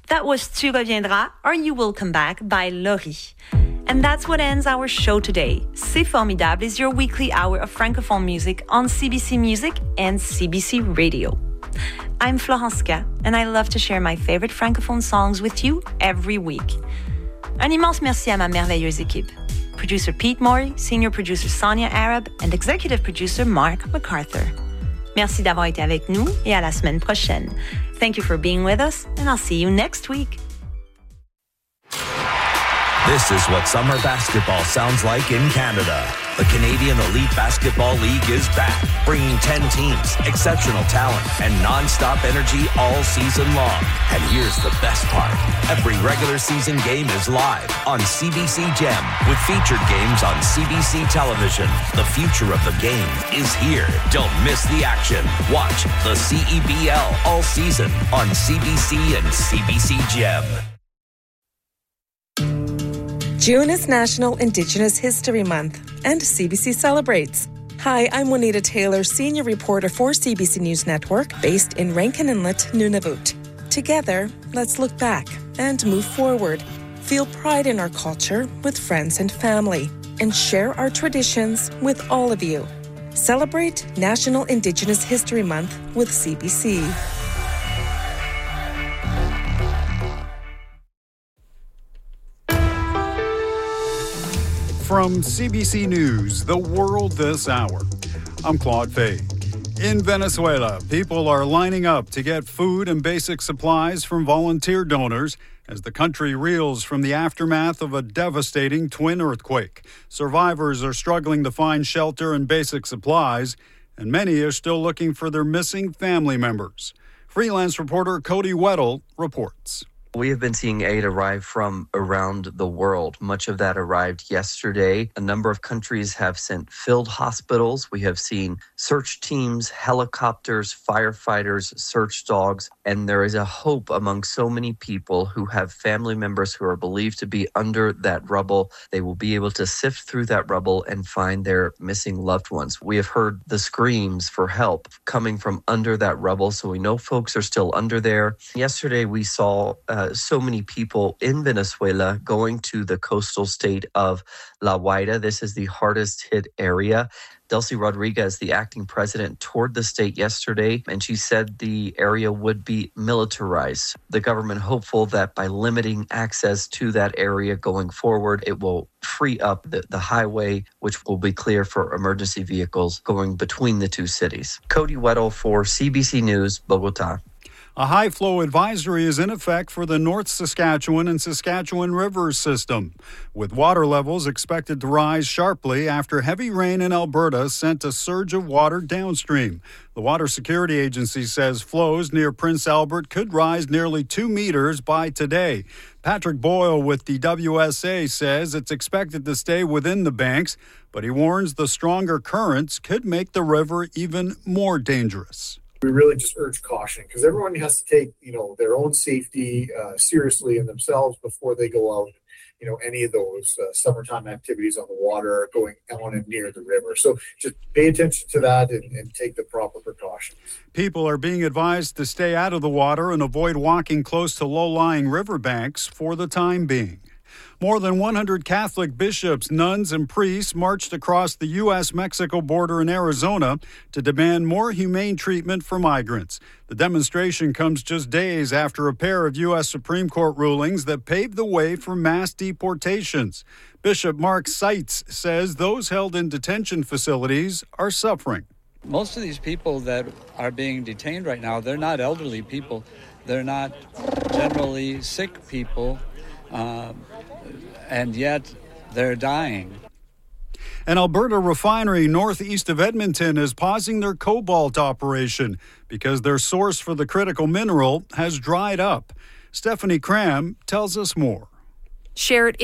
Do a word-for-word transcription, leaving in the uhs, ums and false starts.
That was Tu reviendras or You Will Come Back by Laurie. And that's what ends our show today. C'est Formidable is your weekly hour of Francophone music on C B C Music and C B C Radio. I'm Florence K, and I love to share my favorite Francophone songs with you every week. Un immense merci à ma merveilleuse équipe. Producer Pete Morey, Senior Producer Sonia Arab, and Executive Producer Mark MacArthur. Merci d'avoir été avec nous et à la semaine prochaine. Thank you for being with us, and I'll see you next week. This is what summer basketball sounds like in Canada. The Canadian Elite Basketball League is back, bringing ten teams, exceptional talent, and non-stop energy all season long. And here's the best part. Every regular season game is live on C B C Gem with featured games on C B C television. The future of the game is here. Don't miss the action. Watch the C E B L all season on C B C and C B C Gem. June is National Indigenous History Month, and C B C celebrates. Hi, I'm Juanita Taylor, senior reporter for C B C News Network, based in Rankin Inlet, Nunavut. Together, let's look back and move forward, feel pride in our culture with friends and family, and share our traditions with all of you. Celebrate National Indigenous History Month with C B C. From C B C News, The World This Hour, I'm Claude Fay. In Venezuela, people are lining up to get food and basic supplies from volunteer donors as the country reels from the aftermath of a devastating twin earthquake. Survivors are struggling to find shelter and basic supplies, and many are still looking for their missing family members. Freelance reporter Cody Weddle reports. We have been seeing aid arrive from around the world. Much of that arrived yesterday. A number of countries have sent filled hospitals. We have seen search teams, helicopters, firefighters, search dogs, and there is a hope among so many people who have family members who are believed to be under that rubble. They will be able to sift through that rubble and find their missing loved ones. We have heard the screams for help coming from under that rubble, so we know folks are still under there. Yesterday, we saw uh, so many people in Venezuela going to the coastal state of La Guaira. This is the hardest hit area. Delcy Rodriguez, the acting president, toured the state yesterday, and she said the area would be militarized. The government hopeful that by limiting access to that area going forward, it will free up the, the highway, which will be clear for emergency vehicles going between the two cities. Cody Weddle for C B C News, Bogota. A high-flow advisory is in effect for the North Saskatchewan and Saskatchewan River system, with water levels expected to rise sharply after heavy rain in Alberta sent a surge of water downstream. The Water Security Agency says flows near Prince Albert could rise nearly two meters by today. Patrick Boyle with the W S A says it's expected to stay within the banks, but he warns the stronger currents could make the river even more dangerous. We really just urge caution because everyone has to take, you know, their own safety uh, seriously in themselves before they go out, you know, any of those uh, summertime activities on the water going on and near the river. So just pay attention to that and, and take the proper precautions. People are being advised to stay out of the water and avoid walking close to low-lying riverbanks for the time being. More than one hundred Catholic bishops, nuns, and priests marched across the U S Mexico border in Arizona to demand more humane treatment for migrants. The demonstration comes just days after a pair of U S Supreme Court rulings that paved the way for mass deportations. Bishop Mark Seitz says those held in detention facilities are suffering. Most of these people that are being detained right now, they're not elderly people. They're not generally sick people. Um, and yet they're dying. An Alberta refinery northeast of Edmonton is pausing their cobalt operation because their source for the critical mineral has dried up. Stephanie Cram tells us more. Shared